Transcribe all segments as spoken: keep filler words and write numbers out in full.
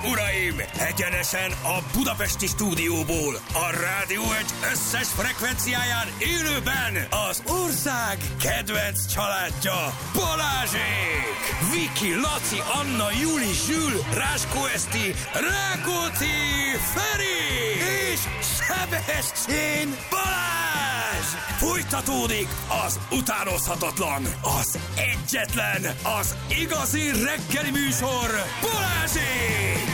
uraim! Egyenesen a budapesti stúdióból, a Rádió egy összes frekvenciáján élőben az ország kedvenc családja, Balázsék! Viki, Laci, Anna, Juli, Zsül, Ráskó Eszti, Rákóczi, Feri és Sebestyén Balázs! Folytatódik az utánozhatatlan, az egyetlen, az igazi reggeli műsor, Balázsék!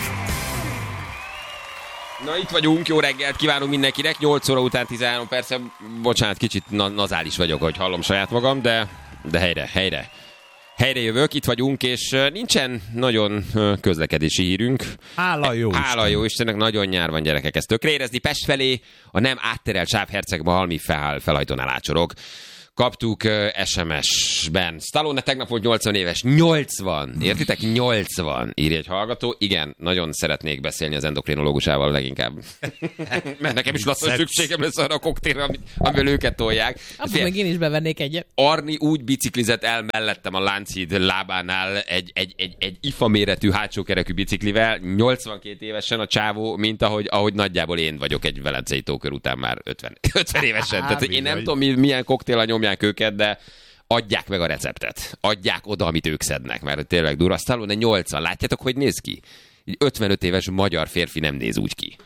Na, itt vagyunk, jó reggelt kívánunk mindenkinek, nyolc óra után tizenhárom perce, bocsánat, kicsit na- nazális vagyok, hogy hallom saját magam, de, de helyre, helyre. Helyre jövök, itt vagyunk, és nincsen nagyon közlekedési hírünk. Hála jó Isten. Hála jó Istennek, nagyon nyár van, gyerekek, ezt tökre érezni. Pest felé a nem átterelt Sáv-Hercegbe Halmi fel, felajtónál ácsorog. Kaptuk uh, es em es-ben. Stallone tegnap volt nyolcvan éves. nyolcvan! Értitek? nyolcvan! Írja egy hallgató. Igen, nagyon szeretnék beszélni az endokrinológusával leginkább. Mert nekem is lassan szükségem lesz arra a koktélra, amivel őket tolják. Akkor meg én is bevennék egyet. Arni úgy biciklizett el mellettem a Lánchíd lábánál egy, egy, egy, egy ifa méretű hátsókerekű biciklivel, nyolcvankét évesen a csávó, mint ahogy, ahogy nagyjából én vagyok egy velencei tókör után már ötven, ötven évesen. Tehát én nem tudom, milyen koktéllal nyomják őket, de adják meg a receptet. Adják oda, amit ők szednek, mert tényleg durva. Stallone nyolcvan. Látjátok, hogy néz ki? Egy ötvenöt éves magyar férfi nem néz úgy ki.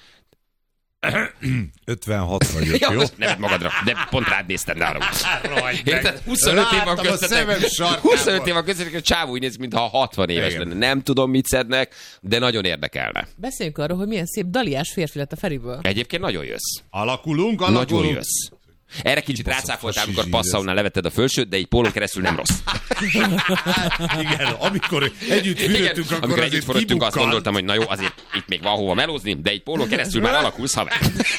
ötvenhat vagyok, ja, jó? Nem magadra, de pont rád néztem, de arra. Érted? huszonöt év van Láttam a szemem köztetek. sarkában. huszonöt év van köztetek, a csávó úgy néz, mintha hatvan éves lenne. Nem tudom, mit szednek, de nagyon érdekelne. Beszéljünk arról, hogy milyen szép daliás férfi lett a Feriből. Egyébként nagyon jössz. Alakulunk, alakulunk. Nagyon jössz. Erre kicsit rácáfoltál, amikor passzaunál levetted a fölsőt, de így pólón keresztül nem rossz. Igen, amikor együtt fürödtünk, akkor amikor azért együtt fürödtünk, azt kibukkant. gondoltam, hogy na jó, azért itt még van hova melózni, de egy pólón keresztül már alakulsz, haver.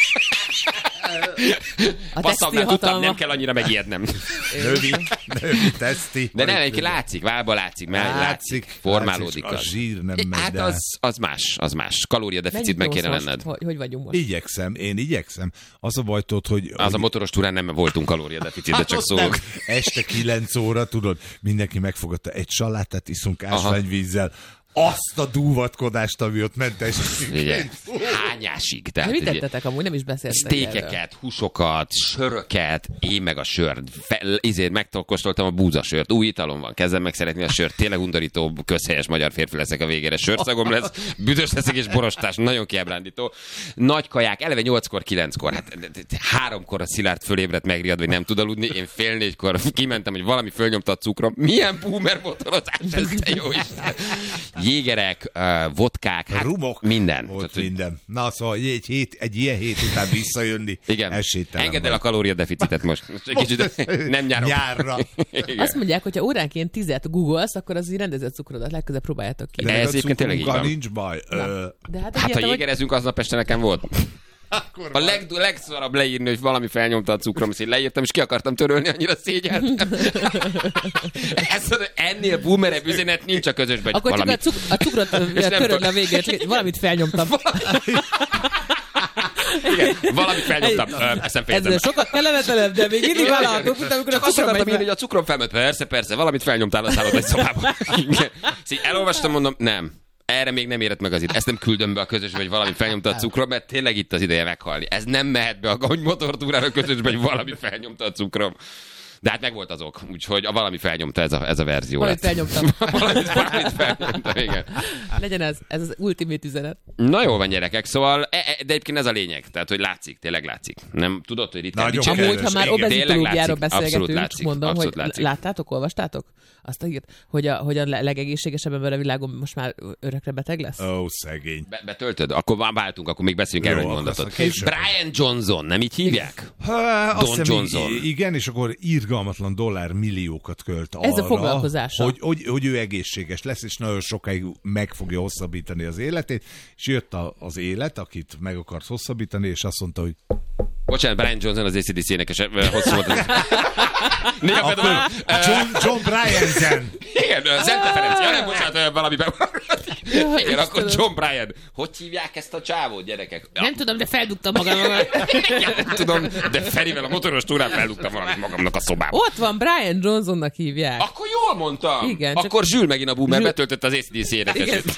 A Passzaunál tudtam, nem kell annyira megijednem. Növi, növi, teszti. De nem, egyébként látszik, vállba látszik, látszik, látszik, formálódik látszik, az. a zsír nem megy Hát el. az, az más, az más. Kalóriadeficitben kéne most? lenned. Hogy, hogy vagyunk most? Igyekszem, én igyekszem. Az a baj, tudod, hogy... Az hogy... a motoros túrán nem voltunk kalóriadeficitben, Hát csak azt szólok. nem. Este kilenc óra, tudod, mindenki megfogadta, egy salátát iszunk ásványvízzel, azt a dúvatkodást, ami ott ment Ugye, estig. hányásig. De Tehát, mit ugye, tettetek amúgy? Nem is beszéltek erről. sztékeket, húsokat, söröket, én meg a sört. Fe, izért megkóstoltam a búzasört. Új italom van, kezdem meg szeretni a sört. Tényleg undorító, közhelyes magyar férfi leszek a végére. Sörszagom lesz, büdös leszek és borostás. Nagyon kiábrándító. Nagy kaják, eleve nyolckor, kilenckor. Hát háromkor a Szilárd fölébredt megriadva, hogy nem tud aludni. Én fél négykor kimentem, hogy valami fölnyomta a cukrom. Milyen boomer motorozás ez, te jó Isten. Jégerek, uh, vodkák, hát Rumok. minden. Volt Tehát, minden. Na, szóval egy, hét, egy ilyen hét után visszajönni. igen, esélytelen engedd el vagy. a kalóriadeficitet most. Most egy kicsit nem nyárok. Nyárra. Igen. Azt mondják, hogy ha óránként tizet googolsz, akkor az így rendezi a cukrodat. Legközelebb próbáljátok ki. De meg ez a egyébként tényleg így cukrunkkal van. nincs baj. Ö, De hát, Hát ha értem, hogy jégerezünk, aznap este nekem volt. akkor A leg, legszarabb leírni, hogy valami felnyomta a cukrom, és én leírtam, és ki akartam törölni, annyira szégyeltem. Ez, ennél boomerebb üzenet nincs a közösben, hogy akkor csak valami... a, cuk- a cukrot nem töröd tudom. le a végére, csak valamit felnyomtam. Igen, valamit felnyomtam. Ö, Ezt nem fejezem. Ez be. sokat kellemetlenebb, de még mindig vállalhatunk, mint amikor a Csak azt cukrom akartam megy írni, hogy a cukrom felment. Persze, persze, valamit felnyomtál a szállod egy szobában. Igen. Szóval elolvastam, mondom, nem. Erre még nem érett meg az idő. Ezt nem küldöm be a közösbe, hogy valami felnyomta a cukrom, mert tényleg itt az ideje meghalni. Ez nem mehet be, hogy motortúrára a közösbe, hogy valami felnyomta a cukrom. De hát megvolt az ok, úgyhogy a valami felnyomta ez a, ez a verzió. Valamit lett. felnyomtam. valamit, valamit felnyomta, igen. Legyen ez, ez az ultimate üzenet. Na jó van, gyerekek, szóval, e, e, de egyébként ez a lényeg, tehát, hogy látszik, tényleg látszik. Nem tudod, hogy ritkán Nagyon dicsér- Amúgy, ha már Igen, obezitológiáról tényleg látszik, abszolút beszélgetünk, látszik, mondom, abszolút hogy látszik. láttátok, olvastátok? Azt a hírt, hogy a, hogy a legegészségesebb ember a világon most már örökre beteg lesz? Ó, szegény. Be, betöltöd? Akkor már váltunk, akkor még beszéljünk erről Jó, egy akkor mondatot. aztán később. Brian Johnson, nem így hívják? Ha, azt Don hiszem, Johnson. i- Igen, és akkor irgalmatlan dollármilliókat költ arra, Ez a foglalkozása. Hogy, hogy, hogy ő egészséges lesz, és nagyon sokáig meg fogja hosszabbítani az életét, és jött a, az élet, akit meg akart hosszabbítani, és azt mondta, hogy Bocsánat, Brian Johnson az á cé dé cé énekes, hosszú volt az. Néha Akkor John, John Bryan-zen. Igen, Zente Ferenc, ja nem, bocsánat, valamiben. Igen, akkor John Bryan. Hogy hívják ezt a csávót, gyerekek? Ja. Nem tudom, de feldugtam magam. Ja, nem tudom, de Ferivel a motoros túrán feldugtam valamit magamnak a szobába. Ott van, Brian Johnsonnak hívják. Akkor jól mondtam. Igen, akkor Zsül megint a boomer Zsül... betöltött az á cé dé cé énekesét.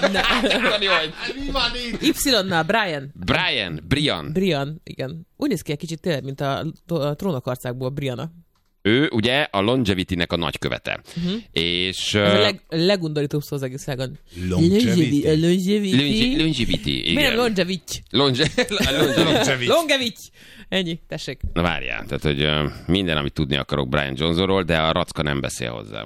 Mi van itt? Y-nal, Brian. Brian, Brian. Brian, igen. Úgy néz ki egy kicsit tényleg, mint a, a Trónok arcákból Brianna. Ő ugye a Longevity-nek a nagykövete. Uh-huh. És... Ez a leg, legundorítóbb szó az egész világon. Longevity. Longevity. Longevity, igen. Miért Longevity? Longevity. Longevity. Ennyi, tessék. Na várjál, tehát, hogy uh, minden, amit tudni akarok Brian Johnsonról, de a Racka nem beszél hozzá.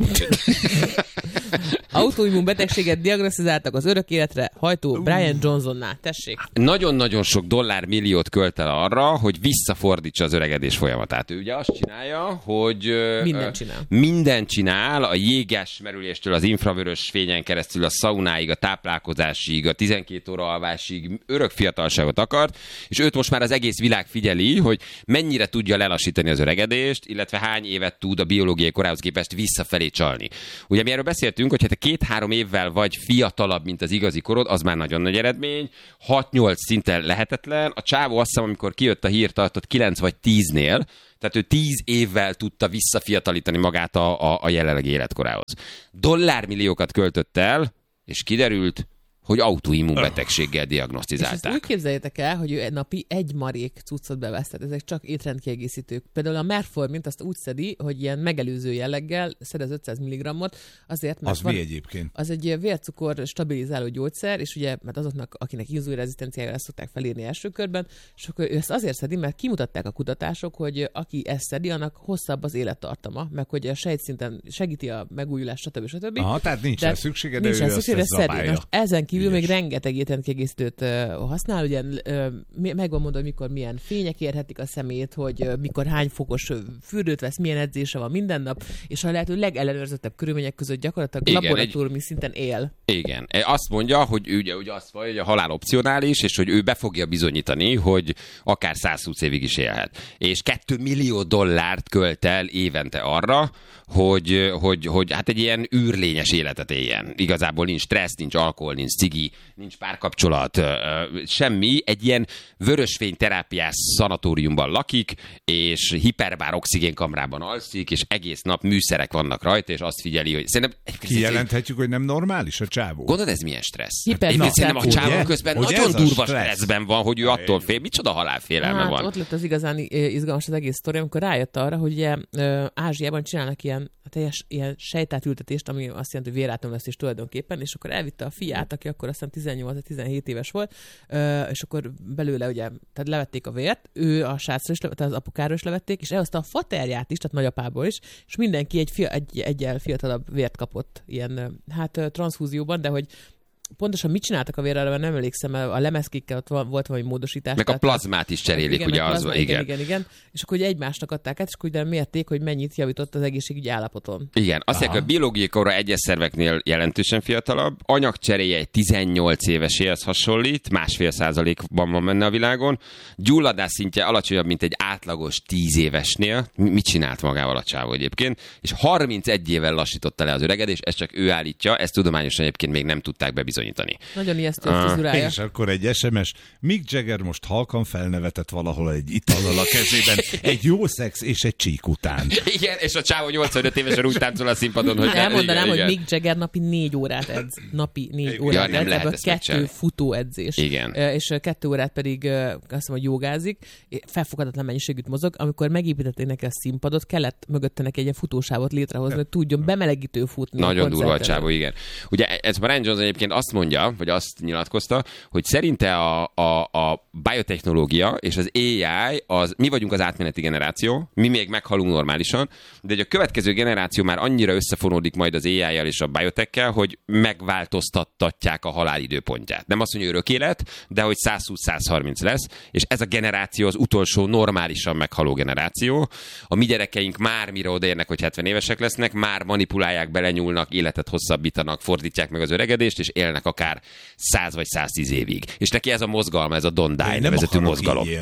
Autoimmun betegséget diagnosztizáltak az örök életre hajtó uh. Brian Johnsonnál. Tessék. Nagyon-nagyon sok dollármilliót költ el arra, hogy visszafordítsa az öregedés folyamatát. Ő ugye azt csinálja, hogy... Uh, mindent csinál. Mindent csinál, a jéges merüléstől az infravörös fényen keresztül a szaunáig, a táplálkozásig, a tizenkét óra alvásig örök fiatalságot akart, és őt most már az egész világ figyeli, hogy mennyire tudja lelassítani az öregedést, illetve hány évet tud a biológiai korához képest visszafelé csalni. Ugye mi erről beszéltünk, hogy hát két-három évvel vagy fiatalabb, mint az igazi korod, az már nagyon nagy eredmény, hat-nyolc szinten lehetetlen. A csávó azt hiszem, amikor kijött a hír, tartott kilenc vagy tíznél, tehát ő tíz évvel tudta visszafiatalítani magát a, a, a jelenlegi életkorához. Dollármilliókat költött el, és kiderült, hogy autoimmunbetegséggel diagnosztizálták. És ezt úgy képzeljétek el, hogy ő egy napi egy marék cuccot bevesztett. Ezek csak étrendkiegészítők. Például a Merformint azt úgy szedi, hogy ilyen megelőző jelleggel szed az ötszáz milligrammot, azért, mert az van, mi egyébként? Az egy vércukor stabilizáló gyógyszer, és ugye, mert azoknak, akinek inzulinrezisztenciája ezt szokták felírni első körben, és akkor ő ezt azért szedi, mert kimutatták a kutatások, hogy aki ezt szedi, annak hosszabb az élettartama, meg hogy a sejtszinten segíti a megújulást, stb. stb. Aha, tehát nincs rá szüksége, de nincs ő szüksége, ezt szedi. Most ezen kívül Ügyes. még rengeteg étrendkiegészítőt uh, használ, ugye uh, megvan mondva, hogy mikor milyen fények érhetik a szemét, hogy uh, mikor hány fokos uh, fürdőt vesz, milyen edzése van minden nap, és a lehető legellenőrzöttebb körülmények között gyakorlatilag igen, laboratóriumi egy... szinten él. Igen. Azt mondja, hogy ugye, ugye azt mondja, hogy a halál opcionális, és hogy ő be fogja bizonyítani, hogy akár százhúsz évig is élhet. És két millió dollárt költ el évente arra, hogy, hogy, hogy hát egy ilyen űrlényes életet éljen. Igazából nincs stressz, nincs alkohol, nincs cigi, nincs párkapcsolat, semmi. Egy ilyen vörösfényterápiás szanatóriumban lakik, és hiperbár oxigénkamrában alszik, és egész nap műszerek vannak rajta, és azt figyeli, hogy szerintem... Kijelenthetjük, hogy nem normális a csávó. Gondolod, ez milyen stressz? Hiper- Én Na, szerintem a csávó ugye? közben Ugye nagyon ez a durva stressz? stresszben van, hogy ő attól fél. Micsoda halálfélelme Hát, van. ott lett az igazán izgalmas az egész sztori, amikor rájött arra, hogy ugye Ázsiában csinálnak ilyen teljes ilyen sejtátültetést, ami azt jelenti, hogy vérátomvesztés tulajdonképpen, és akkor elvitte a fiát, aki akkor azt hiszem tizennyolc-tizenhét éves volt, és akkor belőle ugye, tehát levették a vért, ő a srácra is, tehát az apukáról is levették, és elhozta a faterját is, tehát nagyapából is, és mindenki egy, fia, egy egyel fiatalabb vért kapott ilyen, hát transzfúzióban, de hogy pontosan mit csináltak a vérrel, mert nem emlékszem, a lemezkékkel ott volt valami módosítás. Meg a plazmát is cserélik, igen, ugye az, plazma, igen. igen. Igen, igen, és akkor ugye egymásnak adták át, és akkor ugye mérték, hogy mennyit javított az egészségügyi állapoton. Igen, azt mondják, a biológiai korra egyes szerveknél jelentősen fiatalabb, anyagcseréje egy tizennyolc éveséhez hasonlít, másfél százalékban van benne a világon, gyulladás szintje alacsonyabb, mint egy átlagos tíz évesnél. Mit csinált magával a csávó egyébként? És harmincegy évvel lassította le az öregedést, ezt csak ő állítja, ezt tudományosan egyébként még nem tudták bebizonyítani. Nagyon ijesztő a frizurája. És akkor egy es em es, Mick Jagger most halkan felnevetett valahol egy itallal a kezében, egy jó szex és egy csík után. Igen, és a csávó nyolcvanöt évesen úgy táncol a színpadon, hogy... Elmondanám, igen, hogy igen. Mick Jagger napi négy órát edz. Napi négy Ja, órát nem edz, lehet ebből ezt kettő megcsinálni. futóedzés. Igen. És kettő órát pedig azt hiszem, hogy jogázik. Felfogadatlan mennyiségűt mozog. Amikor megépítették neki a színpadot, kellett mögötte neki egy ilyen futósávot létrehozni, hogy tudjon bemelegítő futni. Nagyon durva a csávó, igen. Ugye ez Brian Johnson egyébként azt mondja, vagy azt nyilatkozta, hogy szerinte a, a, a biotechnológia és az á i, az, mi vagyunk az átmeneti generáció, mi még meghalunk normálisan, de hogy a következő generáció már annyira összefonódik majd az á i-jel és a biotech-kel, hogy megváltoztatják a halál időpontját. Nem azt mondja, hogy örök élet, de hogy százhúsz-százharminc lesz, és ez a generáció az utolsó normálisan meghaló generáció. A mi gyerekeink már mire odaérnek, hogy hetven évesek lesznek, már manipulálják, belenyúlnak, életet hosszabbítanak, fordítják meg az öregedést, és élnek akár száz vagy száztíz évig. És neki ez a mozgalma, ez a Don't Die nevezetű mozgalom.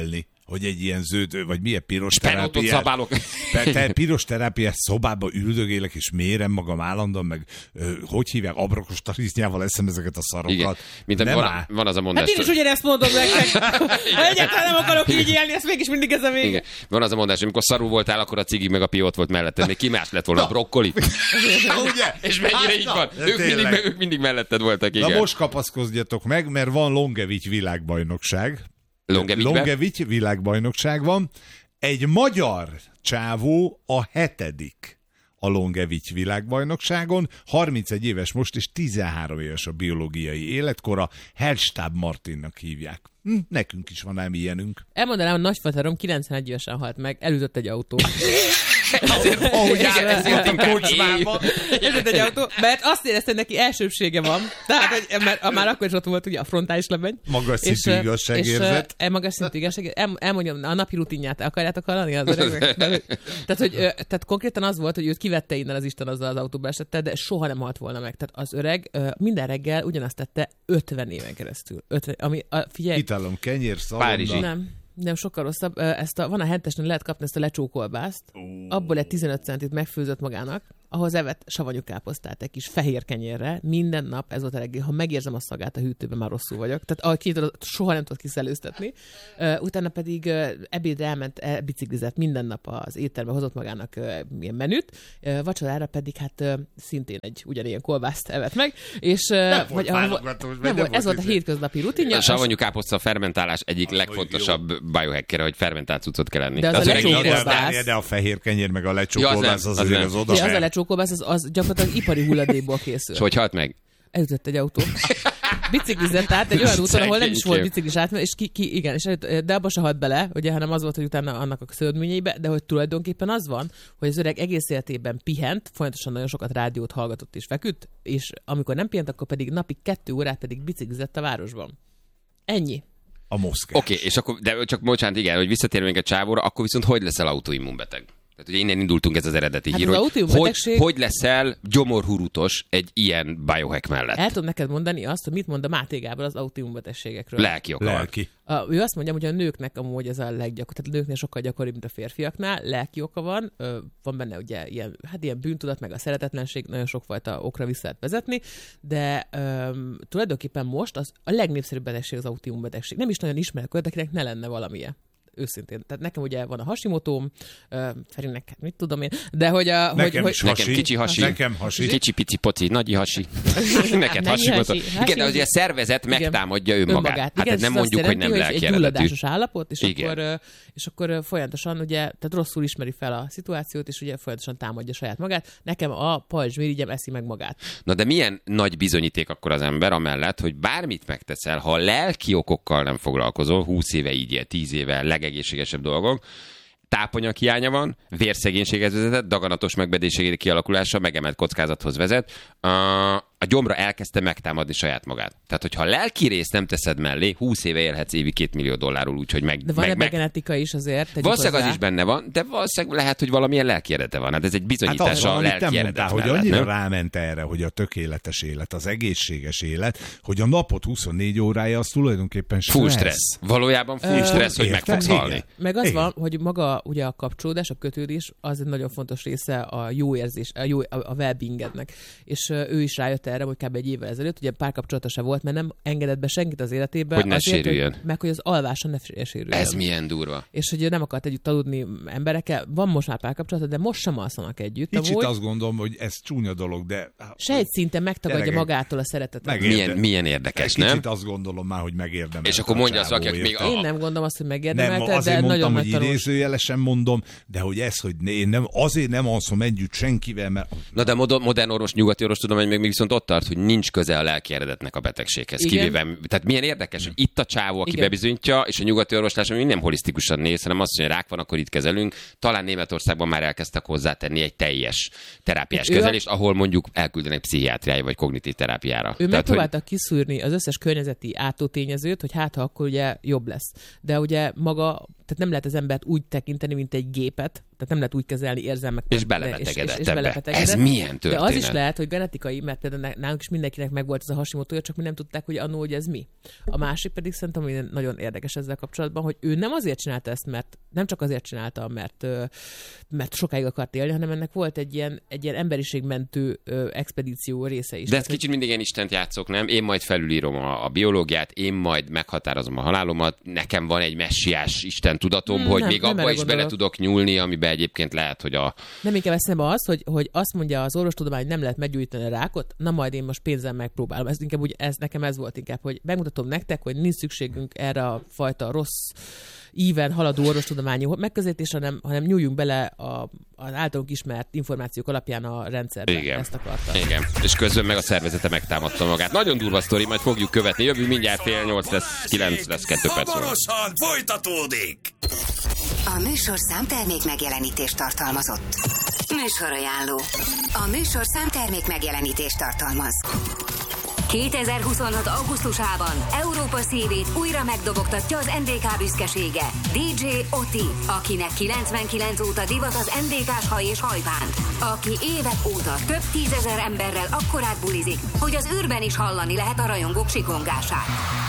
hogy egy ilyen zöld, vagy milyen piros Penótot terápiás, szabálok. te piros terápiás szobába üldögélek, és mérem magam állandóan, meg ö, hogy hívják, abrokos tariznyával eszem ezeket a szarokat. Igen. Mint Nem van, áll. van az a mondás. Hát én is ugyanezt mondom nektek. Egyáltalán nem akarok így élni, ezt mégis mindig ez a vége. Igen. Van az a mondás, amikor szarul voltál, akkor a cigi meg a piót volt melletted. Még ki más lett volna? A brokkoli? Ugye? És mennyire így van? Na, Ők mindig, tényleg. ők mindig melletted voltak, igen. Na most kapaszkodjatok meg, mert van Longevics világbajnokság. Longevicsbe? Longevics világbajnokság van. Egy magyar csávó a hetedik a Longevics világbajnokságon, harmincegy éves most, és tizenhárom éves a biológiai életkora, Hellstab Martinnak hívják. Hm, nekünk is van ám ilyenünk. Elmondanám, a nagyfaterom kilencvenegy évesen halt meg, elütött egy autó. Azért, ahogy áll, ezért inkább kocsmába. Elütött egy autó, mert azt érezte, hogy neki elsőbsége van. Tehát, hogy, mert már akkor is ott volt ugye a frontális lebeny. Magas És, szintű igazságérzet. És, magas szintű igazságérzet. El, elmondjam, a napi rutinját akarjátok hallani az öregnek? Tehát, hogy, tehát konkrétan az volt, hogy őt kivette innen az Isten azzal az autóba esette, de soha nem halt volna meg. Tehát az öreg minden reggel ugyanazt tette ötven éven keresztül. ötven, ami, a, figyelj, Itálom, kenyér, Párizsi. szalonna. nem. Nem, sokkal rosszabb. Ezt a, van a hentesnél, lehet kapni ezt a lecsókolbászt. Abból egy tizenöt centit megfőzött magának, ahhoz evett savanyú káposztát egy kis fehér kenyérre. Minden nap ez volt a reggel. Ha megérzem a szagát a hűtőben, már rosszul vagyok. Tehát ahogy ki, soha nem tudott kiszelőztetni. Uh, utána pedig uh, ebédre elment, el, biciklizett minden nap az étterbe, hozott magának uh, ilyen menüt. Uh, vacsorára pedig hát uh, szintén egy ugyanilyen kolbászt evett meg. És, uh, Nem vagy, volt a, válogatós, nem nem volt, ez volt volt a izé. hétköznapi rutinja. A savanyú káposzta fermentálás egyik Az legfontosabb biohacker, hogy fermentált cuccot kell enni. De az Az a öreg lecsó- így De, ezt- kolbász. de, de a fehér kenyér meg a lecsókolvász Ja, ja, az nem, az az azért nem. az oda. Ja, az a fel. lecsókolbász, az, az gyakorlatilag ipari hulladékból készül. És hogy halt meg? Elütött egy autó. Biciklizett át egy olyan úton, ahol nem is volt biciklis átmenet, és ki, ki igen, és elütött, de abba se halt bele, ugye, hanem az volt, hogy utána annak a szövődményeibe, de hogy tulajdonképpen az van, hogy az öreg egész életében pihent, folyamatosan nagyon sokat rádiót hallgatott és feküdt, és amikor nem pihent, akkor pedig napi kettő órát pedig biciklizett a városban. Ennyi. A Moszkva. Oké, okay, és akkor, de csak bocsánat, igen, hogy visszatérünk egy csávóra, akkor viszont hogy leszel autoimmunbeteg? Tehát ugye innen indultunk, ez az eredeti Hát hír, az hogy, autoimmunbetegség- hogy, hogy leszel gyomorhurutos egy ilyen biohack mellett. El tudom neked mondani azt, hogy mit mond a Máté Gábor az autoimmunbetegségekről. Lelki oka van. Lelki. A, ő azt mondja, hogy a nőknek amúgy ez a leggyakoribb, tehát a nőknél sokkal gyakoribb, mint a férfiaknál, lelki oka van, ö, van benne ugye ilyen, hát ilyen bűntudat, meg a szeretetlenség, nagyon sokfajta okra vissza lehet vezetni, de ö, tulajdonképpen most az a legnépszerűbb betegség az autoimmunbetegség. Nem is nagyon ismerek olyat, akinek ne lenne valamilyen. Őszintén. Tehát nekem ugye van a Hashimotóm, uh, Ferinek, mit tudom én, de hogy a... Nekem hogy, is hogy, hasi. Nekem kicsi hasi. Nekem hasi. Kicsi pici poci, nagyi hasi. Neked Nagyi hasi volt. hasi. Igen, de Hasi. azért a szervezet Igen. megtámadja önmagát. önmagát. Hát Igen, ez nem ez mondjuk, azt hogy nem jelenti, lelki egy eredetű. gyulladásos állapot, és Igen. akkor, ö, és akkor ö, folyamatosan ugye, tehát rosszul ismeri fel a szituációt, és ugye folyamatosan támadja saját magát. Nekem a pajzsmirigyem eszi meg magát. Na de milyen nagy bizonyíték akkor az ember amellett, hogy bármit megteszel, ha a lelki okokkal nem foglalkozol, húsz éve így él, tíz éve legegészségesebb dolgok, tápanyag hiánya van, vérszegénységhez vezetett, daganatos megbedéségéri kialakulása megemelt kockázathoz vezet, a, a gyomra elkezdte megtámadni saját magát. Tehát, hogyha a lelki részt nem teszed mellé, húsz éve élhetsz évi két millió dollárul, úgyhogy meg... De van meg, ebben meg... genetika is azért. tegyük Valószínűleg az hozzá. is benne van, de valószínűleg lehet, hogy valamilyen lelki eredete van. Hát ez egy Hát bizonyítás az, a amit te lelki mondtál, eredet hogy mellett, annyira nem? ráment erre, hogy a tökéletes élet, az egészséges élet, hogy a napot huszonnégy órája az tulajdonképpen Full stressz. stressz. Valójában full Ö, stressz, hogy meg értem, fogsz igen. halni. Meg az Igen. van, hogy maga ugye a kapcsolódás, a kötődés, az egy nagyon fontos része a jó érzés, a, jó, a, a well-beingednek. És uh, ő is rájött erre, hogy kb. Egy évvel ezelőtt, ugye párkapcsolata se volt, mert nem engedett be senkit az életébe. Hogy ne azért, sérüljön. Hogy, meg hogy az alvása ne sérüljön. Ez milyen durva. És hogy nem akart együtt aludni emberekkel. Van most már párkapcsolata, de most sem alszanak együtt. Kicsit amúgy. azt gondolom, hogy ez csúnya dolog, de... Sejtszinten megtagadja Gyerekek. magától a szeretetet. Meg- Milyen, Érdem. milyen érdekes, Egy kicsit nem? azt gondolom már, hogy megérdemel. És akkor mondja azt valaki, aki még a- Én nem gondolom azt, hogy Nem, megérdemelte, azért de mondtam, nagyon hogy nagy tanulság. idézőjelesen mondom, de hogy ez, hogy ne- én nem, azért nem alszom együtt senkivel, mert... Na de modern, modern orvos, nyugati orvos tudom, hogy még még viszont ott tart, hogy nincs köze a lelki eredetnek a betegséghez. Igen. Kivéve, tehát milyen érdekes, hogy itt a csávó, aki Igen. bebizonyítja, és a nyugati orvoslás, ami nem holisztikusan néz, hanem azt mondja, hogy rák van, akkor itt kezelünk. Talán Németországban már elkezdtek hozzátenni egy teljes terápiás Ő a- kezelést, ahol mondjuk elküldenek pszichiátriája vagy kognitív terápiára. Ő Tehát, megpróbálta kiszűrni az összes környezeti átótényezőt, hogy hát ha akkor ugye jobb lesz. De ugye maga, tehát nem lehet az embert úgy tekinteni, mint egy gépet, Tehát nem lehet úgy kezelni érzelmek. És belebetegedett és, és, és ebbe. belebetegedett. Ez milyen történet? De az is lehet, hogy genetikai, mert például nálunk is mindenkinek megvolt ez a Hashimotoja, csak mi nem tudták, hogy annó, hogy ez mi. A másik pedig szerintem, hogy nagyon érdekes ezzel kapcsolatban, hogy ő nem azért csinálta ezt, mert nem csak azért csinálta, mert, mert sokáig akart élni, hanem ennek volt egy ilyen, egy ilyen emberiségmentő expedíció része is. De ez hát, kicsit mindig ilyen Istent játszok, nem? Én majd felülírom a, a biológiát, én majd meghatározom a halálomat, nekem van egy messiás Isten tudatom, hmm, hogy nem, még nem abba is gondolok. Bele tudok nyúlni, amiben egyébként lehet, hogy a... Nem inkább eszembe az, hogy, hogy azt mondja az orvostudomány, hogy nem lehet meggyógyítani a rákot, na majd én most pénzzel megpróbálom. Ez inkább úgy, ez, nekem ez volt inkább, hogy megmutatom nektek, hogy nincs szükségünk erre a fajta rossz íven haladó orvostudományi megközelítésre, hanem, hanem nyúljunk bele a, az általunk ismert információk alapján a rendszerbe. Igen. Ezt akarta. Igen. És közben meg a szervezete megtámadta magát. Nagyon durva sztori, majd fogjuk követni. Jövünk mindjárt fél nyolc lesz, kilenc lesz, kettő perc. Hamarosan folytatódik! A műsorszám termék megjelenítést tartalmazott. Műsorajánló. A műsorszám termék megjelenítést tartalmaz. kétezer-huszonhat. augusztusában Európa szívét újra megdobogtatja az en dé ká büszkesége, dé dzsé Oti, akinek kilencvenkilenc óta divat az en dé ká-s haj és hajbánt, aki évek óta több tízezer emberrel akkorát bulizik, hogy az űrben is hallani lehet a rajongók sikongását.